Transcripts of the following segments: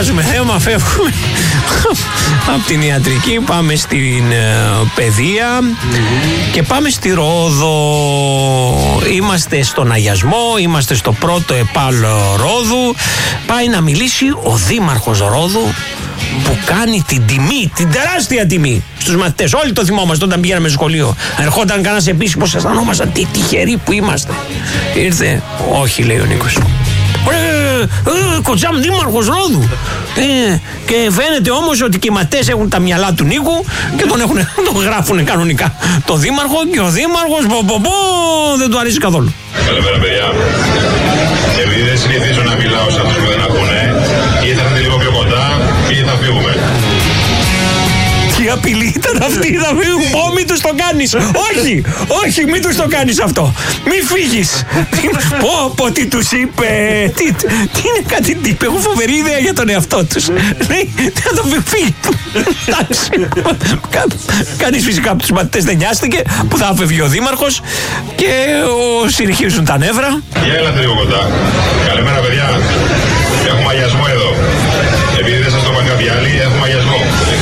αλλάζουμε θέμα, φεύγουμε από την ιατρική, πάμε στην παιδεία και πάμε στη Ρόδο. Είμαστε στον αγιασμό, είμαστε στο πρώτο ΕΠΑΛ Ρόδου. Πάει να μιλήσει ο δήμαρχος Ρόδου, που κάνει την τιμή, την τεράστια τιμή στους μαθητές. Όλοι το θυμόμαστε όταν πηγαίναμε στο σχολείο. Ερχόταν κανένας επίσημος, αισθανόμασταν τι τυχεροί που είμαστε. Ήρθε, όχι, λέει ο Νίκος. Κοτσάμ δήμαρχος Ρόδου. Και φαίνεται όμως ότι και οι μαθητές έχουν τα μυαλά του Νίκου και τον γράφουν κανονικά το δήμαρχο, και ο δήμαρχος δεν του αρέσει καθόλου. Καλημέρα, παιδιά. Επειδή δεν συνηθίζω να μιλάω σε αυτούς που δεν ακούνε, ή θα έρθετε λίγο πιο κοντά ή θα φύγουμε. Τι απειλή ήταν αυτή, θα φύγουν. Μην τους το κάνεις. Όχι, μην τους το κάνεις αυτό. Μην φύγεις. Πω, τι τους είπε. Τι είναι κάτι τύπε. Έχω φοβερή ιδέα για τον εαυτό τους. Λέει, θα το φύγει. Εντάξει. Κανείς φυσικά από τους μαθητές δεν νοιάστηκε που θα φεύγει ο δήμαρχος και συνεχίζουν τα νεύρα. Για έλατε λίγο κοντά. Καλημέρα, παιδιά. Έχουμε αγιασμό εδώ. Επειδή δεν σας το είπαν κάποιοι άλλοι, έχουμε αγιασμό.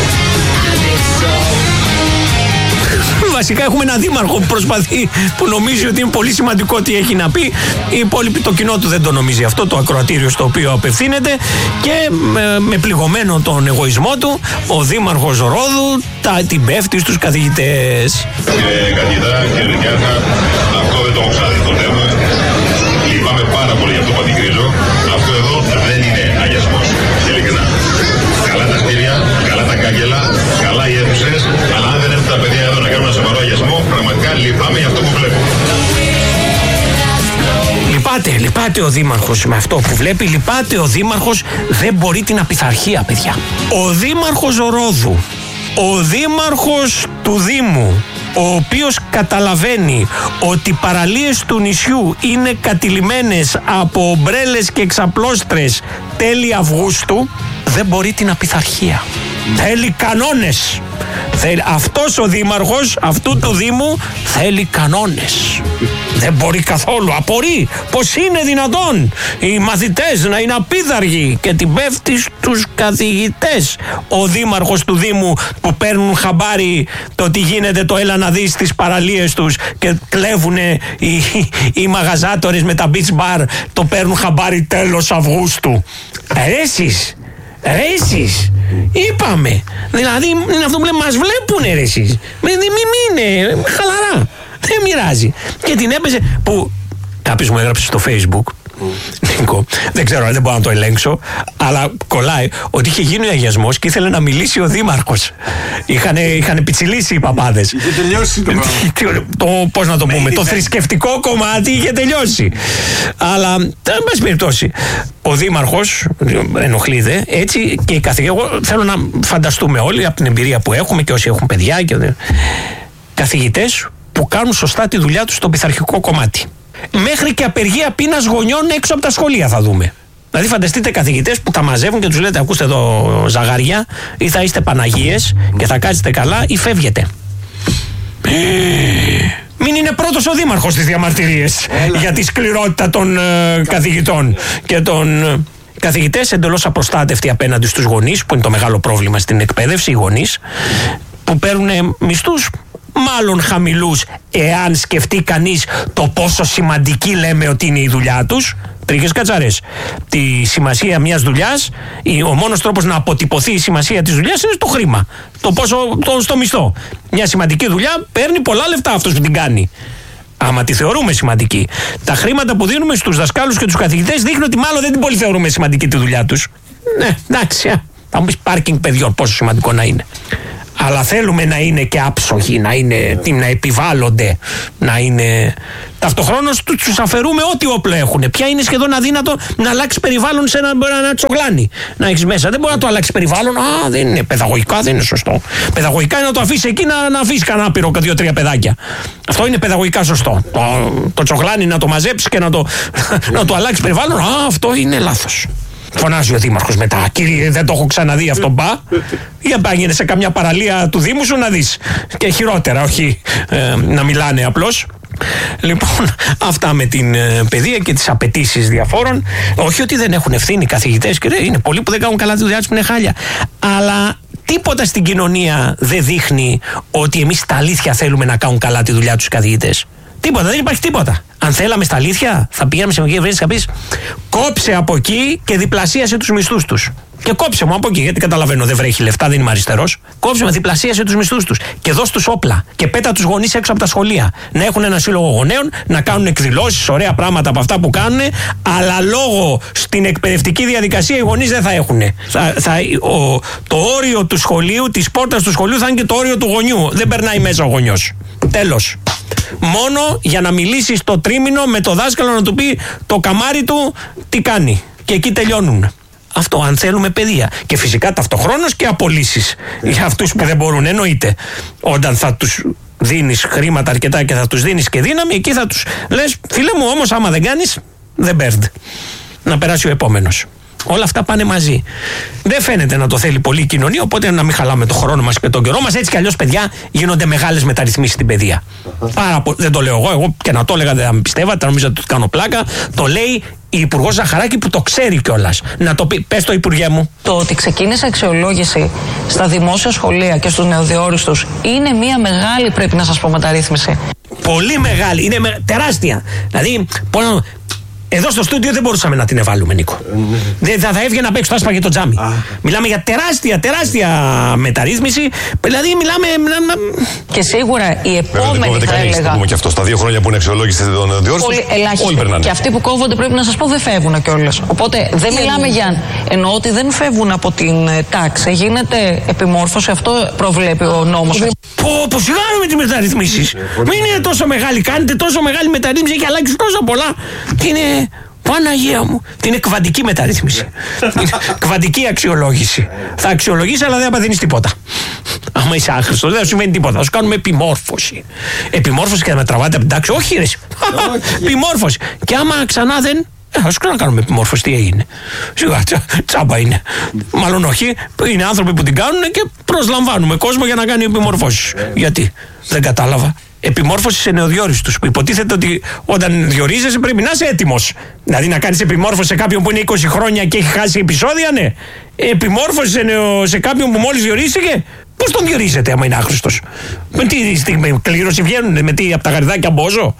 Βασικά έχουμε ένα δήμαρχο που προσπαθεί, που νομίζει ότι είναι πολύ σημαντικό τι έχει να πει. Η υπόλοιπη, το κοινό του δεν το νομίζει αυτό, το ακροατήριο στο οποίο απευθύνεται, και με πληγωμένο τον εγωισμό του ο δήμαρχος Ρόδου την πέφτει στους καθηγητές. Κύριε καθηγητά, κύριε Νικιάρχα, αυτό δεν το έχω ξαναδεί το θέμα. Λυπάμαι πάρα πολύ για αυτό που αντικρίζω. Αυτό εδώ δεν είναι αγιασμός. Ειλικρινά. Καλά τα στήρια, καλά τα κάγκελα, καλά οι αίθουσες, αλλά αν δεν έρθουν τα παιδιά εδώ να κάνουν ένα σοβαρό αγιασμό, πραγματικά λυπάμαι για αυτό που βλέπω. Λυπάται ο δήμαρχος με αυτό που βλέπει, λυπάται ο δήμαρχος, δεν μπορεί την απειθαρχία, παιδιά. Ο δήμαρχος Ρόδου, ο δήμαρχος του Δήμου, ο οποίος καταλαβαίνει ότι οι παραλίες του νησιού είναι κατηλημμένες από ομπρέλες και εξαπλώστρες τέλη Αυγούστου, δεν μπορεί την απειθαρχία. Θέλει κανόνες. Αυτός ο δήμαρχος αυτού του Δήμου θέλει κανόνες. Δεν μπορεί καθόλου. Απορεί πως είναι δυνατόν οι μαθητές να είναι απίθαργοι, και την πέφτει στους καθηγητές. Ο δήμαρχος του Δήμου που παίρνουν χαμπάρι το τι γίνεται, το έλα να δεις στις παραλίες τους, και κλέβουνε οι μαγαζάτορες με τα beach bar, το παίρνουν χαμπάρι τέλος Αυγούστου. Εσείς, είπαμε. Δηλαδή είναι αυτό που λέμε, μας βλέπουνε ρε εσείς. Μην είναι χαλαρά. Δεν μοιράζει. Και την έπαιζε που κάποιος μου έγραψε στο Facebook, Νίκο, δεν ξέρω, δεν μπορώ να το ελέγξω, αλλά κολλάει ότι είχε γίνει ο αγιασμός και ήθελε να μιλήσει ο δήμαρχος. Είχαν πιτσιλήσει οι παπάδες. Είχε τελειώσει το πώς να το πούμε, το θρησκευτικό κομμάτι είχε τελειώσει. Αλλά, εν πάση περιπτώσει, ο δήμαρχος ενοχλείται έτσι, και οι καθηγητές. Εγώ θέλω να φανταστούμε όλοι από την εμπειρία που έχουμε και όσοι έχουν παιδιά καθηγητές που κάνουν σωστά τη δουλειά τους στο πειθαρχικό κομμάτι. Μέχρι και απεργία πείνας γονιών έξω από τα σχολεία θα δούμε. Δηλαδή φανταστείτε καθηγητές που τα μαζεύουν και τους λέτε, ακούστε εδώ ζαγάρια, ή θα είστε Παναγίες και θα κάτσετε καλά ή φεύγετε. Μην είναι πρώτος ο δήμαρχος στις διαμαρτυρίες για τη σκληρότητα των καθηγητών και των καθηγητές εντελώς απροστάτευτοι απέναντι στους γονείς, που είναι το μεγάλο πρόβλημα στην εκπαίδευση, οι γονείς που παίρνουν μισθούς μάλλον χαμηλούς, εάν σκεφτεί κανείς το πόσο σημαντική λέμε ότι είναι η δουλειά τους. Τρίχες κατσαρές. Τη σημασία μιας δουλειάς, ο μόνος τρόπος να αποτυπωθεί η σημασία της δουλειάς είναι στο χρήμα. Στο μισθό. Μια σημαντική δουλειά παίρνει πολλά λεφτά αυτός που την κάνει. Άμα τη θεωρούμε σημαντική. Τα χρήματα που δίνουμε στους δασκάλους και τους καθηγητές δείχνουν ότι μάλλον δεν την πολύ θεωρούμε σημαντική τη δουλειά τους. Ναι, εντάξει, θα μου πεις πάρκινγκ παιδιών, πόσο σημαντικό να είναι. Αλλά θέλουμε να είναι και άψογοι, να επιβάλλονται, να είναι. Ταυτοχρόνως τους αφαιρούμε ό,τι όπλο έχουν. Πια είναι σχεδόν αδύνατο να αλλάξει περιβάλλον σε ένα τσογλάνι. Να έχεις μέσα. Δεν μπορεί να το αλλάξει περιβάλλον. Δεν είναι παιδαγωγικά, δεν είναι σωστό. Παιδαγωγικά είναι να το αφήσει εκεί να αφήσει κανένα άπειρο 2-3 παιδάκια. Αυτό είναι παιδαγωγικά σωστό. Το τσογλάνι να το μαζέψει και να το αλλάξει περιβάλλον. Αυτό είναι λάθος. Φωνάζει ο δήμαρχος μετά. Κύριε, δεν το έχω ξαναδεί αυτό, μπα. Για πάγαινε σε καμιά παραλία του Δήμου σου να δεις. Και χειρότερα, όχι να μιλάνε απλώς. Λοιπόν, αυτά με την παιδεία και τις απαιτήσεις διαφόρων. Όχι ότι δεν έχουν ευθύνη οι καθηγητές, και είναι πολλοί που δεν κάνουν καλά τη δουλειά τους, που είναι χάλια. Αλλά τίποτα στην κοινωνία δεν δείχνει ότι εμείς στα αλήθεια θέλουμε να κάνουν καλά τη δουλειά τους οι καθηγητές. Τίποτα, δεν υπάρχει τίποτα. Αν θέλαμε στα αλήθεια, θα πηγαίναμε σε μερική κυβέρνηση και θα πεις κόψε από εκεί και διπλασίασε τους μισθούς τους. Και κόψε μου από εκεί, γιατί καταλαβαίνω, δεν βρέχει λεφτά, δεν είμαι αριστερός. Κόψε με, διπλασίασε τους μισθούς τους. Και δώσ' τους όπλα. Και πέτα τους γονείς έξω από τα σχολεία. Να έχουν ένα σύλλογο γονέων, να κάνουν εκδηλώσεις, ωραία πράγματα από αυτά που κάνουν, αλλά λόγω στην εκπαιδευτική διαδικασία οι γονείς δεν θα έχουν. Το όριο του σχολείου, της πόρτας του σχολείου θα είναι και το όριο του γονιού. Δεν περνάει μέσα ο γονιός. Τέλος. Μόνο για να μιλήσει στο τρίμηνο με το δάσκαλο να του πει το καμάρι του τι κάνει. Και εκεί τελειώνουν. Αυτό, αν θέλουμε παιδεία. Και φυσικά ταυτοχρόνως και απολύσεις για αυτούς που δεν μπορούν. Εννοείται. Όταν θα τους δίνεις χρήματα αρκετά και θα τους δίνεις και δύναμη, εκεί θα τους λες, φίλε μου, όμως άμα δεν κάνεις, δεν παίρνει. Να περάσει ο επόμενος. Όλα αυτά πάνε μαζί. Δεν φαίνεται να το θέλει πολύ η κοινωνία, οπότε να μην χαλάμε το χρόνο μας και τον καιρό μας. Έτσι κι αλλιώς, παιδιά, γίνονται μεγάλες μεταρρυθμίσεις στην παιδεία. Δεν το λέω εγώ και να το έλεγα δεν θα με πιστεύατε, νομίζω ότι το κάνω πλάκα. Το λέει η Υπουργός Ζαχαράκη που το ξέρει κιόλας. Να το πει, πες το Υπουργέ μου. Το ότι ξεκίνησε αξιολόγηση στα δημόσια σχολεία και στους νεοδιόριστους είναι μια μεγάλη, πρέπει να σας πω, μεταρρύθμιση. Πολύ μεγάλη, είναι τεράστια. Δηλαδή, εδώ στο στούντιο δεν μπορούσαμε να την ευάλουμε, Νίκο. Δεν θα έβγαινε απ' έξω, θα άσπαγε το τζάμι. Μιλάμε για τεράστια μεταρρύθμιση. Δηλαδή, μιλάμε. Και σίγουρα η επόμενη, θα έλεγα. Να πούμε και αυτό. Στα 2 χρόνια που είναι αξιολόγηση των διόρθων. Πολύ ελάχιστοι. Και αυτοί που κόβονται, πρέπει να σας πω, δεν φεύγουν κιόλας. Οπότε δεν μιλάμε για. Εννοώ ότι δεν φεύγουν από την τάξη. Γίνεται επιμόρφωση. Αυτό προβλέπει ο νόμος. Πω, σιγάρω με τις μεταρρυθμίσεις. Μην είναι τόσο μεγάλη. Κάνετε τόσο μεγάλη μεταρρύθμιση. Έχει αλλάξει τόσο πολλά. Και είναι. Παναγία μου. Την είναι κβαντική μεταρρύθμιση. Κβαντική αξιολόγηση. Θα αξιολογήσει, αλλά δεν απαντήνεις τίποτα. Άμα είσαι άχρηστος, δεν θα σημαίνει τίποτα. Θα σου κάνουμε επιμόρφωση. Επιμόρφωση και να με τραβάτε από την τάξη. Όχι, ρε. Επιμόρφωση. Και άμα ξανά δεν. Θα σου ξανακάνουμε επιμόρφωση. Τι έγινε. Σιγά, τσάμπα είναι. Μάλλον όχι. Είναι άνθρωποι που την κάνουν και προσλαμβάνουμε κόσμο για να κάνει επιμορφώσεις. Γιατί. Δεν κατάλαβα. Επιμόρφωση σε νεοδιόριστους, που υποτίθεται ότι όταν διορίζεσαι πρέπει να είσαι έτοιμος. Δηλαδή να κάνεις επιμόρφωση σε κάποιον που είναι 20 χρόνια και έχει χάσει επεισόδια, ναι. Επιμόρφωση σε κάποιον που μόλις διορίστηκε. Πώς τον διορίζετε άμα είναι άχρηστος? Με τι κλήρωση βγαίνουν, με τι από τα γαριδάκια μπόζο?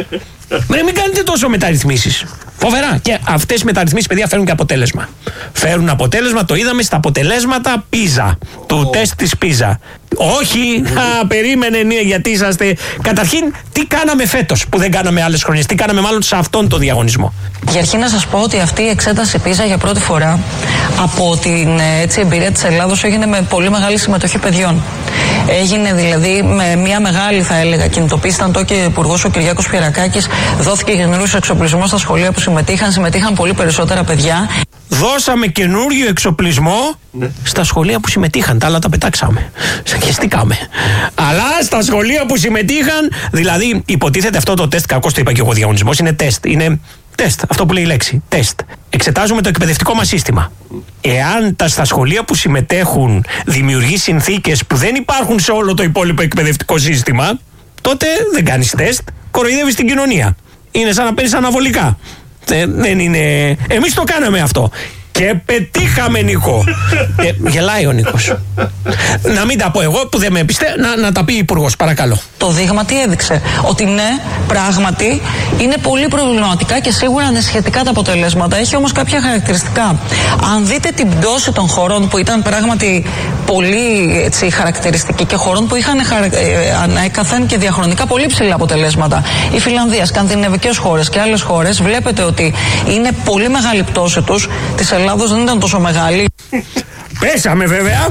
Μην κάνετε τόσο μεταρρυθμίσεις. Φοβερά. Και αυτές οι μεταρρυθμίσεις, παιδιά, φέρνουν και αποτέλεσμα. Φέρνουν αποτέλεσμα, το είδαμε στα αποτελέσματα PISA, του τεστ της PISA. Όχι, περίμενε, γιατί είσαστε. Καταρχήν, τι κάναμε φέτος που δεν κάναμε άλλες χρονιές? Τι κάναμε μάλλον σε αυτόν τον διαγωνισμό? Για αρχή να σας πω ότι αυτή η εξέταση PISA για πρώτη φορά από την εμπειρία της Ελλάδος έγινε με πολύ μεγάλη συμμετοχή παιδιών. Έγινε δηλαδή με μια μεγάλη, θα έλεγα, κινητοποίηση. Ήταν τότε και ο Υπουργός ο Κυριάκος Πιερακάκης. Δόθηκε καινούριο εξοπλισμό στα σχολεία που συμμετείχαν πολύ περισσότερα παιδιά. Δώσαμε καινούριο εξοπλισμό στα σχολεία που συμμετείχαν. Τα άλλα τα πετάξαμε. Σαχιστήκαμε. Αλλά στα σχολεία που συμμετείχαν, δηλαδή υποτίθεται αυτό το τεστ, κακώς το είπα και εγώ, διαγωνισμός, είναι τεστ. Είναι τεστ, αυτό που λέει η λέξη. Τεστ. Εξετάζουμε το εκπαιδευτικό μας σύστημα. Εάν στα σχολεία που συμμετέχουν δημιουργεί συνθήκες που δεν υπάρχουν σε όλο το υπόλοιπο εκπαιδευτικό σύστημα, τότε δεν κάνεις τεστ, κοροϊδεύεις την κοινωνία. Είναι σαν να παίρνεις αναβολικά. Δεν είναι. Εμείς το κάναμε αυτό. Και πετύχαμε, Νίκο. Γελάει ο Νίκος. Να μην τα πω εγώ που δεν με πιστεύω, να τα πει η Υπουργός, παρακαλώ. Το δείγμα τι έδειξε? Ότι ναι, πράγματι είναι πολύ προβληματικά και σίγουρα ανησυχητικά τα αποτελέσματα. Έχει όμως κάποια χαρακτηριστικά. Αν δείτε την πτώση των χωρών που ήταν πράγματι πολύ χαρακτηριστική και χωρών που είχαν ανέκαθεν και διαχρονικά πολύ ψηλά αποτελέσματα, η Φιλανδία, σκανδιναβικές χώρες και άλλες χώρες, βλέπετε ότι είναι πολύ μεγάλη πτώση τους. Της Ελλάδος δεν ήταν τόσο μεγάλη. Πέσαμε βέβαια,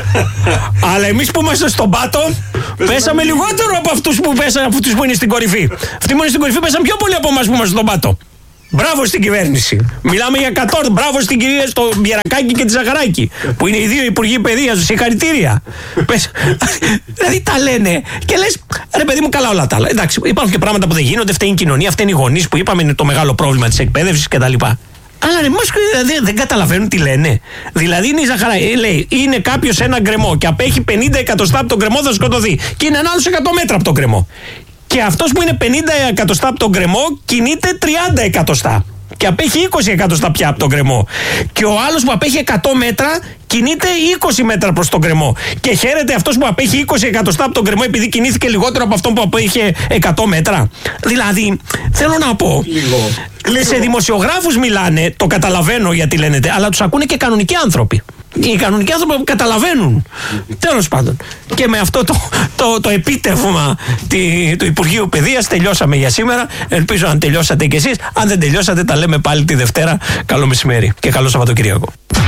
αλλά εμείς που είμαστε στον πάτο πέσαμε λιγότερο από αυτούς που πέσαν, από αυτούς που είναι στην κορυφή. Αυτοί που είναι στην κορυφή πέσαν πιο πολύ από εμάς που είμαστε στον πάτο. Μπράβο στην κυβέρνηση. Μιλάμε για 100. Μπράβο στην κυρία, στον Πιερακάκη και τη Ζαχαράκη, που είναι οι δύο υπουργοί παιδείας. Συγχαρητήρια. Δηλαδή τα λένε και λες, ρε παιδί μου, καλά όλα τα άλλα. Εντάξει, υπάρχουν και πράγματα που δεν γίνονται. Φταίνει η κοινωνία, φταίνει οι γονείς που είπαμε είναι το μεγάλο πρόβλημα της εκπαίδευσης κτλ. Αλλά δεν καταλαβαίνουν τι λένε. Δηλαδή είναι η Ζαχαράκη, λέει, είναι κάποιος σε ένα γκρεμό και απέχει 50 εκατοστά από τον γκρεμό, θα σκοτωθεί. Και είναι ένα άλλο 100 μέτρα από τον γκρεμό. Και αυτός που είναι 50 εκατοστά από τον γκρεμό κινείται 30 εκατοστά. Και απέχει 20 εκατοστά πια από τον γκρεμό. Και ο άλλος που απέχει 100 μέτρα κινείται 20 μέτρα προς τον γκρεμό. Και χαίρεται αυτός που απέχει 20 εκατοστά από τον γκρεμό επειδή κινήθηκε λιγότερο από αυτόν που απέχει 100 μέτρα. Δηλαδή, θέλω να πω. Σε δημοσιογράφους μιλάνε, το καταλαβαίνω γιατί λένε, αλλά τους ακούνε και κανονικοί άνθρωποι. Οι κανονικοί άνθρωποι που καταλαβαίνουν. Τέλος πάντων. Και με αυτό το επίτευγμα του Υπουργείου Παιδείας τελειώσαμε για σήμερα. Ελπίζω να τελειώσατε κι εσείς. Αν δεν τελειώσατε, τα λέμε πάλι τη Δευτέρα. Καλό μεσημέρι και καλό Σαββατοκύριακο.